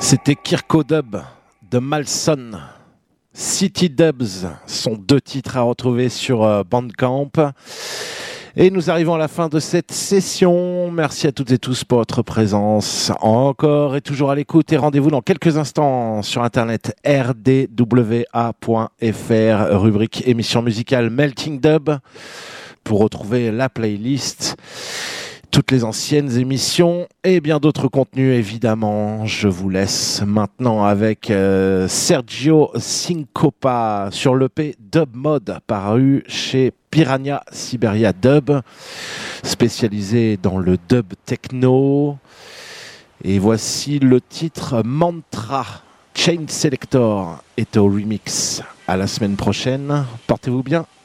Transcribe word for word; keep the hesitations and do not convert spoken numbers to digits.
C'était Kirko Dub de Malson. City Dubs sont deux titres à retrouver sur Bandcamp. Et nous arrivons à la fin de cette session. Merci à toutes et tous pour votre présence. Encore et toujours à l'écoute. Et rendez-vous dans quelques instants sur internet r d w a point f r, rubrique émission musicale Melting Dub, pour retrouver la playlist, toutes les anciennes émissions et bien d'autres contenus évidemment. Je vous laisse maintenant avec euh, Sergio Syncopa sur l'E P Dub Mode paru chez Piranha Siberia Dub, spécialisé dans le dub techno. Et voici le titre Mantra. Chain Selector est au remix. À la semaine prochaine. Portez-vous bien.